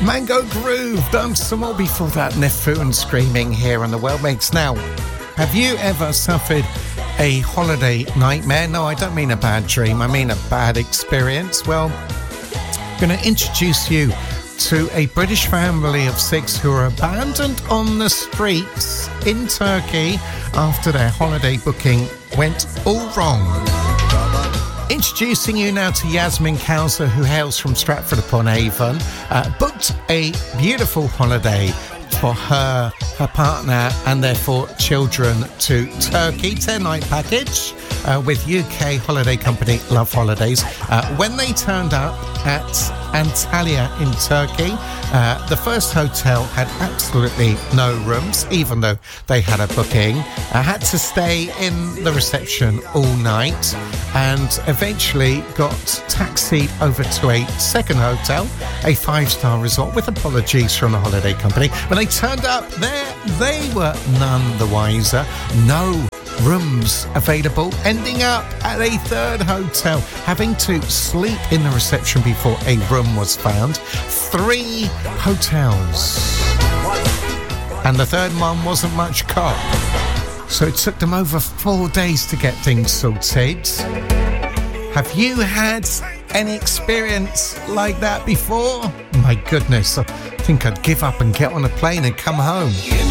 Mango Groove, done some more before that. Nefu and Screaming here on the World Mix. Now, have you ever suffered a holiday nightmare? No, I don't mean a bad dream, I mean a bad experience. Well, I'm going to introduce you to a British family of 6 who are abandoned on the streets in Turkey after their holiday booking went all wrong. Introducing you now to Yasmin Kauser, who hails from Stratford-upon-Avon, booked a beautiful holiday for her partner and their 4 children to Turkey, 10-night package with UK holiday company Love Holidays. When they turned up at Antalya in Turkey, the first hotel had absolutely no rooms, even though they had a booking. I had to stay in the reception all night and eventually got taxied over to a second hotel, a 5-star resort, with apologies from the holiday company. When they turned up there, they were none the wiser. No rooms available, ending up at a third hotel, having to sleep in the reception before a room was found. 3 hotels, and the third one wasn't much cop, so it took them over 4 days to get things sorted. Have you had any experience like that before? My goodness, I think I'd give up and get on a plane and come home.